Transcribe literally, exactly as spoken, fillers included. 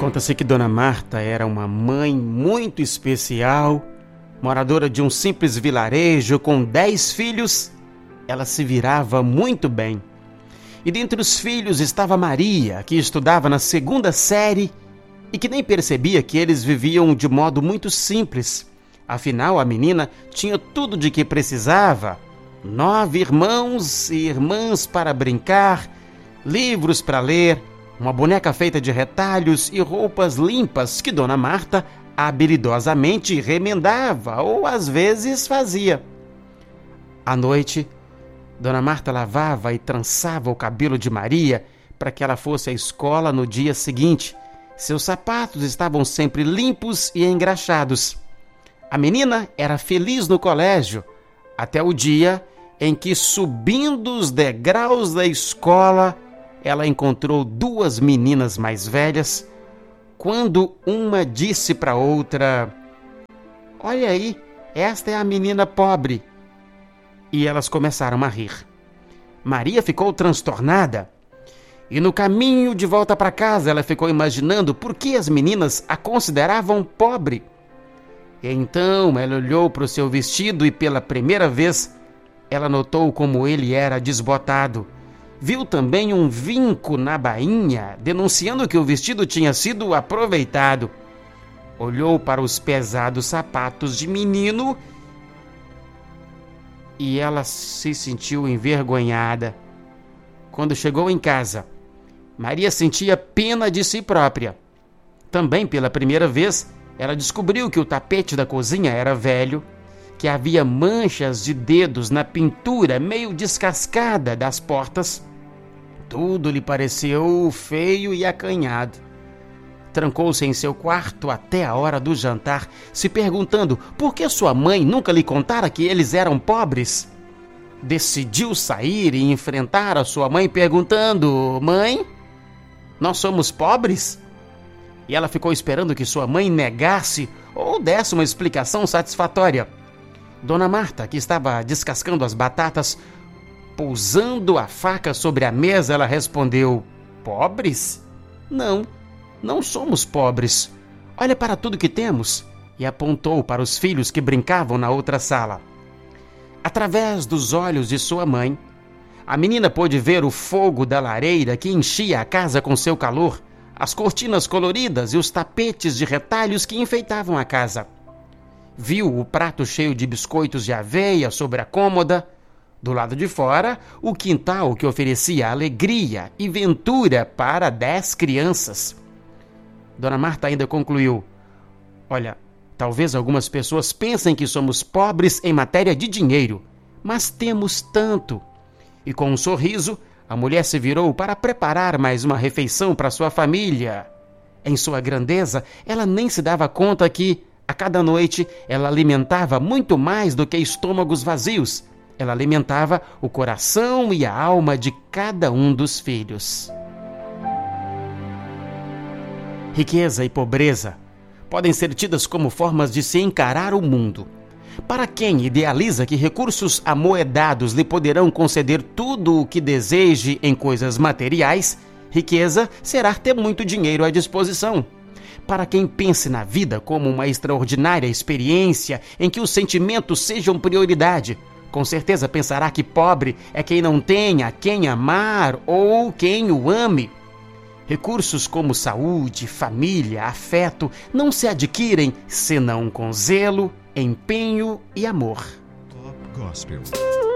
Conta-se que Dona Marta era uma mãe muito especial, moradora de um simples vilarejo com dez filhos. Ela se virava muito bem. E dentre os filhos estava Maria, que estudava na segunda série e que nem percebia que eles viviam de modo muito simples. Afinal, a menina tinha tudo de que precisava: nove irmãos e irmãs para brincar, livros para ler, uma boneca feita de retalhos e roupas limpas que Dona Marta habilidosamente remendava ou às vezes fazia. À noite, Dona Marta lavava e trançava o cabelo de Maria para que ela fosse à escola no dia seguinte. Seus sapatos estavam sempre limpos e engraxados. A menina era feliz no colégio, até o dia em que, subindo os degraus da escola, ela encontrou duas meninas mais velhas, quando uma disse para outra: "Olha aí, esta é a menina pobre." E elas começaram a rir. Maria ficou transtornada. E no caminho de volta para casa, ela ficou imaginando por que as meninas a consideravam pobre. E então ela olhou para o seu vestido e pela primeira vez ela notou como ele era desbotado. Viu também um vinco na bainha, denunciando que o vestido tinha sido aproveitado. Olhou para os pesados sapatos de menino e ela se sentiu envergonhada. Quando chegou em casa, Maria sentia pena de si própria. Também pela primeira vez, ela descobriu que o tapete da cozinha era velho, que havia manchas de dedos na pintura meio descascada das portas. Tudo lhe pareceu feio e acanhado. Trancou-se em seu quarto até a hora do jantar, se perguntando por que sua mãe nunca lhe contara que eles eram pobres. Decidiu sair e enfrentar a sua mãe perguntando: "Mãe, nós somos pobres?" E ela ficou esperando que sua mãe negasse ou desse uma explicação satisfatória. Dona Marta, que estava descascando as batatas, pousando a faca sobre a mesa, ela respondeu: "Pobres? Não, não somos pobres. Olha para tudo que temos." E apontou para os filhos que brincavam na outra sala. Através dos olhos de sua mãe, a menina pôde ver o fogo da lareira que enchia a casa com seu calor, as cortinas coloridas e os tapetes de retalhos que enfeitavam a casa. Viu o prato cheio de biscoitos de aveia sobre a cômoda. Do lado de fora, o quintal que oferecia alegria e ventura para dez crianças. Dona Marta ainda concluiu: "Olha, talvez algumas pessoas pensem que somos pobres em matéria de dinheiro, mas temos tanto." E com um sorriso, a mulher se virou para preparar mais uma refeição para sua família. Em sua grandeza, ela nem se dava conta que, a cada noite, ela alimentava muito mais do que estômagos vazios. Ela alimentava o coração e a alma de cada um dos filhos. Riqueza e pobreza podem ser tidas como formas de se encarar o mundo. Para quem idealiza que recursos amoedados lhe poderão conceder tudo o que deseje em coisas materiais, riqueza será ter muito dinheiro à disposição. Para quem pense na vida como uma extraordinária experiência em que os sentimentos sejam prioridade, com certeza pensará que pobre é quem não tem a quem amar ou quem o ame. Recursos como saúde, família, afeto não se adquirem senão com zelo, empenho e amor. Top Gospel.